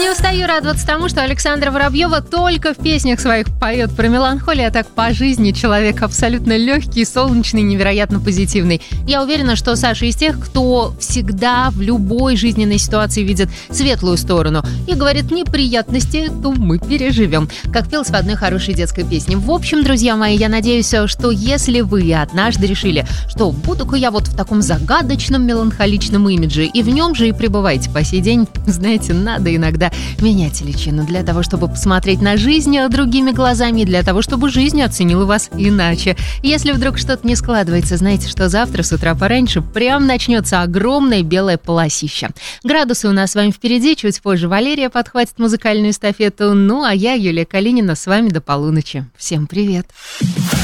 не устаю радоваться тому, что Александра Воробьева только в песнях своих поет про меланхолию, а так по жизни человек абсолютно легкий, солнечный, невероятно позитивный. Я уверена, что Саша из тех, кто всегда в любой жизненной ситуации видит светлую сторону и говорит: неприятности, то мы переживем, как пелось в одной хорошей детской песне. В общем, друзья мои, я надеюсь, что если вы однажды решили, что буду-ка я вот в таком загадочном меланхоличном имидже, и в нем же и пребываете по сей день, знаете, надо иногда менять личину для того, чтобы посмотреть на жизнь другими глазами, и для того, чтобы жизнь оценила вас иначе. Если вдруг что-то не складывается, знаете, что завтра с утра пораньше прям начнется огромное белое полосище. Градусы у нас с вами впереди, чуть позже Валерия подхватит музыкальную эстафету, ну а я, Юлия Калинина, с вами до полуночи. Всем привет!